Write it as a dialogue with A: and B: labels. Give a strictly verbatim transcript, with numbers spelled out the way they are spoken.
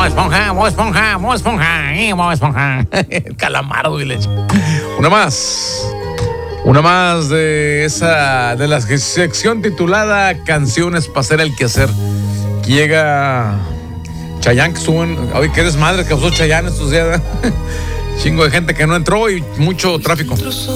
A: Esponja, Bob Esponja, Bob Esponja, eh, Bob Esponja. Calamardo y leche. Una más. Una más de esa, de la sección titulada Canciones para hacer el quehacer. Que llega Chayanne, que suben. Oye, qué desmadre causó Chayanne estos días, ¿eh? Chingo de gente que no entró y mucho tráfico.